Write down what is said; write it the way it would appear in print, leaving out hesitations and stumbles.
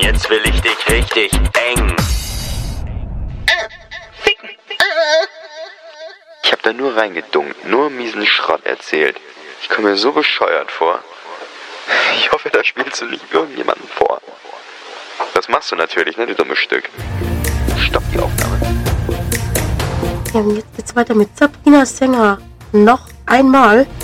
Jetzt will ich dich richtig eng. Ich hab da nur reingedunkt, nur miesen Schrott erzählt. Ich komme mir so bescheuert vor. Ich hoffe, da spielst du nicht irgendjemanden vor. Das machst du natürlich, ne, du dummes Stück. Stopp die Aufnahme. Ja, und jetzt geht's weiter mit Sabrina Sänger. Noch einmal.